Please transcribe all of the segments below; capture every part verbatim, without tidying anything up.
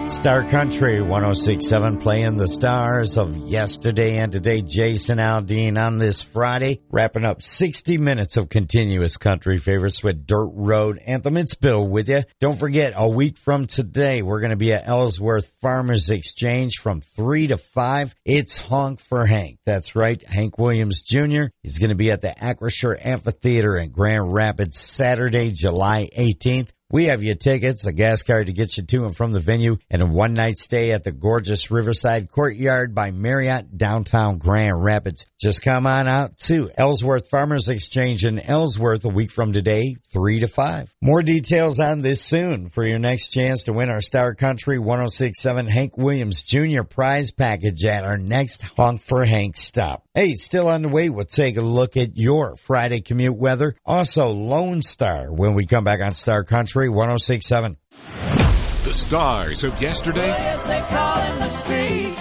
Star Country one oh six point seven playing the stars of yesterday and today. Jason Aldean on this Friday, wrapping up sixty minutes of continuous country favorites with Dirt Road Anthem. It's Bill with you. Don't forget, a week from today, we're going to be at Ellsworth Farmers Exchange from three to five. It's Honk for Hank. That's right, Hank Williams Junior He's going to be at the Acrisure Amphitheater in Grand Rapids Saturday, July eighteenth. We have your tickets, a gas card to get you to and from the venue, and a one-night stay at the gorgeous Riverside Courtyard by Marriott, downtown Grand Rapids. Just come on out to Ellsworth Farmers Exchange in Ellsworth a week from today, three to five. More details on this soon for your next chance to win our Star Country one oh six point seven Hank Williams Junior prize package at our next Honk for Hank stop. Hey, still on the way, we'll take a look at your Friday commute weather. Also, Lone Star when we come back on Star Country one oh six point seven. The stars of yesterday. Yes, they call him the street.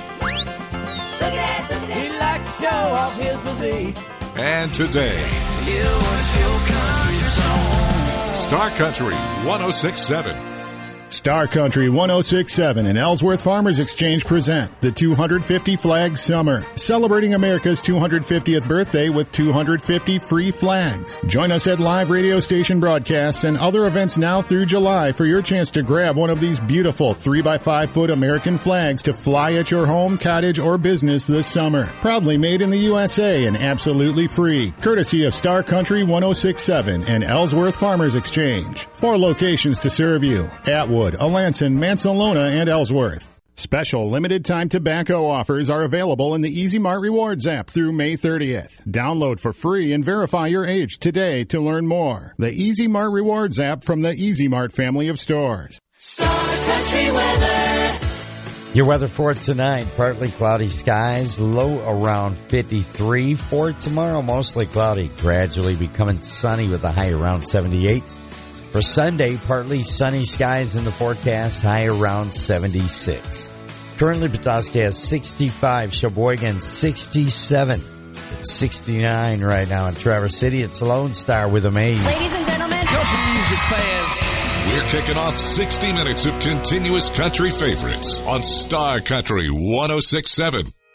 Look at that, look at that. He likes to show off his physique. And today. Yeah, what's your country song? Star Country one oh six point seven. Star Country one oh six point seven and Ellsworth Farmers Exchange present the two hundred fifty Flag Summer, celebrating America's two hundred fiftieth birthday with two hundred fifty free flags. Join us at live radio station broadcasts and other events now through July for your chance to grab one of these beautiful three by five foot American flags to fly at your home, cottage, or business this summer. Proudly made in the U S A and absolutely free, courtesy of Star Country one oh six point seven and Ellsworth Farmers Exchange. Four locations to serve you: Atwood, Alanson, Mansalona, and Ellsworth. Special limited-time tobacco offers are available in the Easy Mart Rewards app through May thirtieth. Download for free and verify your age today to learn more. The Easy Mart Rewards app from the Easy Mart family of stores. Star Country weather. Your weather for tonight, partly cloudy skies, low around fifty-three. For tomorrow, mostly cloudy, gradually becoming sunny with a high around seventy-eight. For Sunday, partly sunny skies in the forecast, high around seventy-six. Currently, Petoskey has sixty-five, Sheboygan sixty-seven. It's sixty-nine right now in Traverse City. It's Lone Star with Amaze. Ladies and gentlemen, Country music fans. We're kicking off sixty minutes of continuous country favorites on Star Country one oh six point seven.